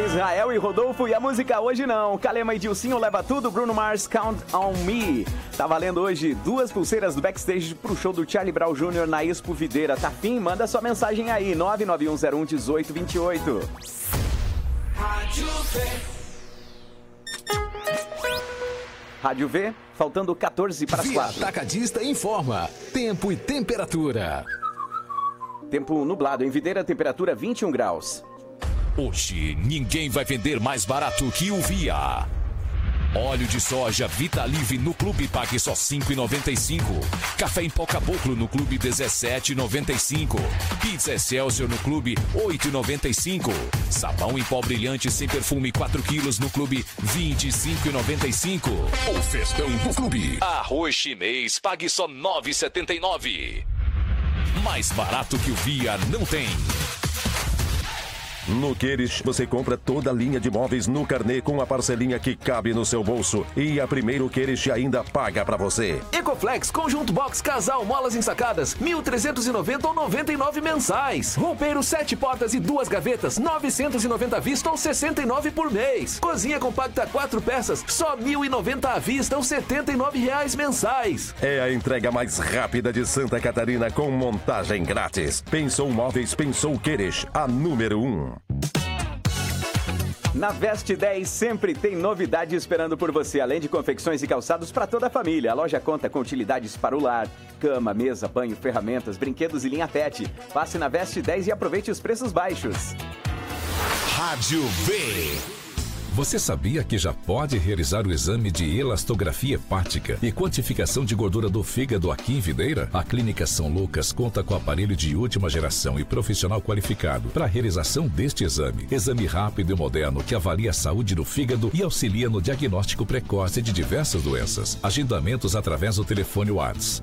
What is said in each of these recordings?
Israel e Rodolfo e a música Hoje Não. Kalema e Dilcinho leva tudo, Bruno Mars, Count on Me. Tá valendo hoje 2 pulseiras do backstage pro show do Charlie Brown Jr. na Expo Videira. Tá fim? Manda sua mensagem aí, 991011828. Rádio V. Rádio V, faltando 14 para as 4. Atacadista informa. Tempo e temperatura. Tempo nublado em Videira, temperatura 21 graus. Hoje, ninguém vai vender mais barato que o Via. Óleo de soja Vitalive no Clube pague só R$ 5,95. Café em pó Caboclo no Clube R$ 17,95. Pizza Excelsior no Clube R$ 8,95. Sabão em pó brilhante sem perfume 4 quilos no Clube R$ 25,95. O festão do Clube. Arroz chinês pague só R$ 9,79. Mais barato que o Via não tem. No Queires, você compra toda a linha de móveis no carnê com a parcelinha que cabe no seu bolso. E a Primeiro Queires ainda paga pra você. Ecoflex, conjunto box casal, molas ensacadas, 1.390 ou 99 mensais. Roupeiro 7 portas e 2 gavetas, 990 à vista ou 69 por mês. Cozinha compacta 4 peças, só 1.090 à vista ou R$ 79 mensais. É a entrega mais rápida de Santa Catarina com montagem grátis. Pensou Móveis, pensou Queires, a número 1. Na Veste 10 sempre tem novidade esperando por você, além de confecções e calçados para toda a família. A loja conta com utilidades para o lar, cama, mesa, banho, ferramentas, brinquedos e linha pet. Passe na Veste 10 e aproveite os preços baixos. Rádio V. Você sabia que já pode realizar o exame de elastografia hepática e quantificação de gordura do fígado aqui em Videira? A Clínica São Lucas conta com aparelho de última geração e profissional qualificado para a realização deste exame. Exame rápido e moderno que avalia a saúde do fígado e auxilia no diagnóstico precoce de diversas doenças. Agendamentos através do telefone WhatsApp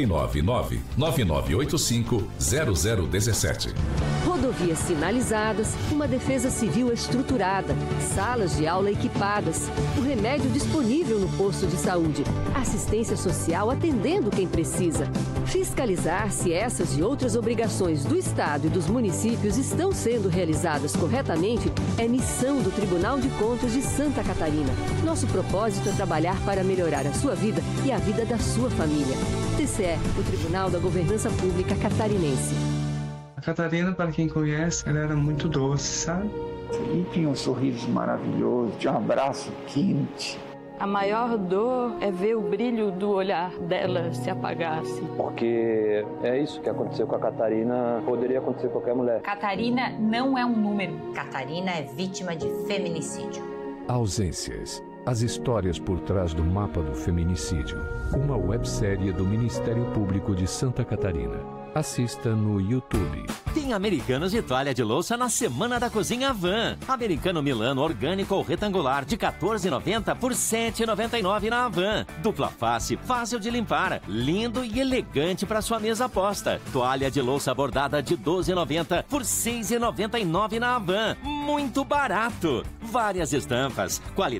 499-9985-0017. Rodovias sinalizadas, uma defesa civil estruturada, salas de aula equipadas, o remédio disponível no posto de saúde, assistência social atendendo quem precisa. Fiscalizar se essas e outras obrigações do Estado e dos municípios estão sendo realizadas corretamente é missão do Tribunal de Contas de Santa Catarina. Nosso propósito é trabalhar para melhorar a sua vida e a vida da sua família. TCE, o Tribunal da Governança Pública Catarinense. A Catarina, para quem conhece, ela era muito doce, sabe? E tinha um sorriso maravilhoso, tinha um abraço quente. A maior dor é ver o brilho do olhar dela se apagasse. Porque é isso que aconteceu com a Catarina, poderia acontecer com qualquer mulher. Catarina não é um número. Catarina é vítima de feminicídio. Ausências. As histórias por trás do mapa do feminicídio. Uma websérie do Ministério Público de Santa Catarina. Assista no YouTube. Tem Americanos de toalha de louça na Semana da Cozinha Havan. Americano Milano orgânico ou retangular de R$ 14,90 por R$ 7,99 na Havan. Dupla face, fácil de limpar, lindo e elegante para sua mesa posta. Toalha de louça bordada de R$ 12,90 por R$ 6,99 na Havan. Muito barato. Várias estampas, qualidade